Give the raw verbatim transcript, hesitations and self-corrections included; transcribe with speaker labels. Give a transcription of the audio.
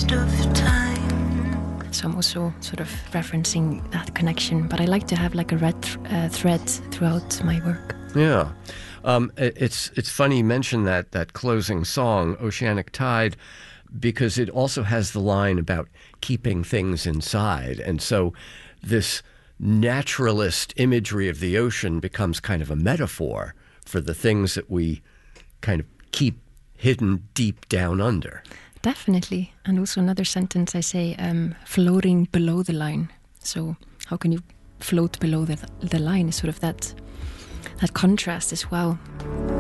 Speaker 1: waste of time.
Speaker 2: So I'm also sort of referencing that connection, but I like to have like a red th- uh, thread throughout my work.
Speaker 3: Yeah. Um, it's it's funny you mention that, that closing song, Oceanic Tide, because it also has the line about keeping things inside. And so this naturalist imagery of the ocean becomes kind of a metaphor for the things that we kind of keep hidden deep down under.
Speaker 2: Definitely. And also another sentence I say, um, floating below the line. So how can you float below the, the line is sort of that, that contrast as well.